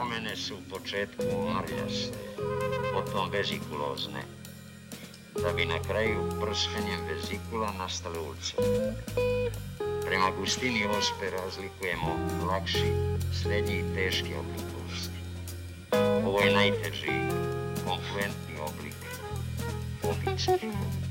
promene su u početku mrljaste, potom vezikulozne, da bi na kraju prskanjem vezikula nastale ulce. Prema gustini ospe razlikujemo lakši, srednji i teški oblik bolesti. Ovo je najteži, konfluentni oblik, obični.